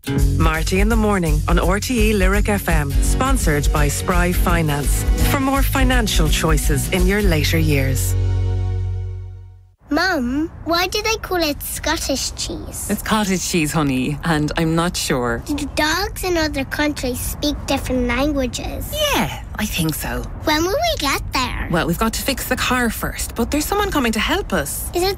Marty in the Morning on RTE Lyric FM, sponsored by Spry Finance. For more financial choices in your later years. Mum, why do they call it Scottish cheese? It's cottage cheese, honey, and I'm not sure. Do dogs in other countries speak different languages? Yeah, I think so. When will we get there? Well, we've got to fix the car first, but there's someone coming to help us. Is it